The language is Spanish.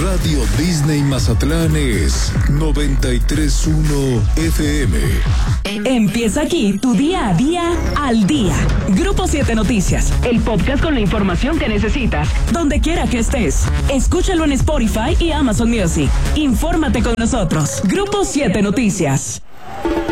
Radio Disney Mazatlán es 93.1 FM. Empieza aquí tu día a día al día. Grupo 7 Noticias, el podcast con la información que necesitas, donde quiera que estés. Escúchalo en Spotify y Amazon Music. Infórmate con nosotros. Grupo 7 Noticias.